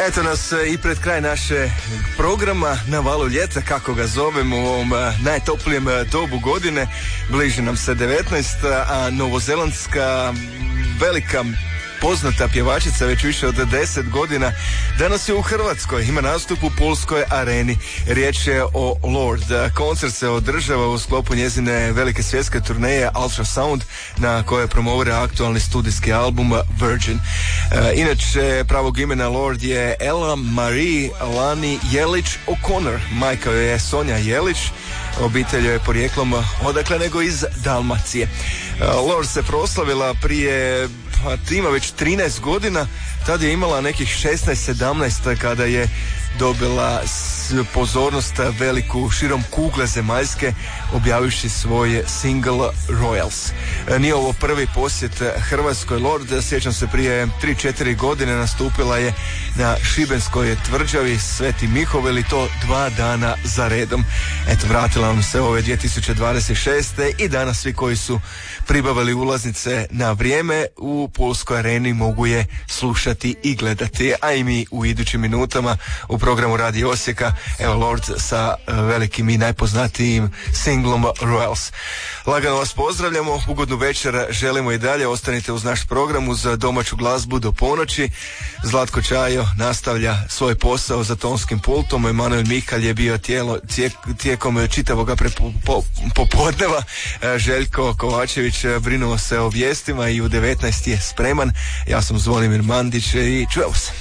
Eto nas i pred kraj naše programa na valu ljeta, kako ga zovemo u ovom najtoplijem dobu godine. Bliži nam se 19, a novozelandska velika poznata pjevačica već više od 10 godina danas je u Hrvatskoj, ima nastup u Pulskoj areni. Riječ je o Lorde. Koncert se održava u sklopu njezine velike svjetske turneje Ultrasound, na kojoj promovira aktualni studijski album Virgin. Inače, pravog imena Lorde je Ella Marie Lani Jelić O'Connor. Majka je Sonja Jelić, obitelj je porijeklom odakle nego iz Dalmacije. Lorde se proslavila prije ima već 13 godina, tada je imala nekih 16-17 kada je dobila pozornost veliku širom kugle zemaljske objavivši svoj single Royals. Nije ovo prvi posjet Hrvatskoj Lorde, sjećam se prije 3-4 godine nastupila je na šibenskoj tvrđavi Sveti Mihovil i to 2 dana za redom. Eto, vratila nam se ove 2026. i danas svi koji su pribavili ulaznice na vrijeme u Pulskoj areni mogu je slušati i gledati, a i mi u idućim minutama u programu Radio Osijeka, evo Lorde sa velikim i najpoznatijim singlom Royals. Lagano vas pozdravljamo, ugodnu večer želimo i dalje, ostanite uz naš program uz domaću glazbu do ponoći. Zlatko Čajo nastavlja svoj posao za tonskim pultom, Emanuel Mihalj je bio tijekom čitavoga popodneva, Željko Kovačević brinuo se o vijestima i u 19 je spreman. Ja sam Zvonimir Mandić i čujemo se.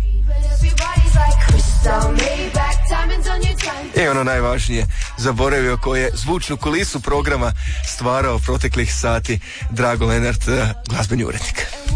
I ono najvažnije, zaboravio ko je zvučnu kulisu programa stvarao proteklih sati, Drago Lenart, glazbeni urednik.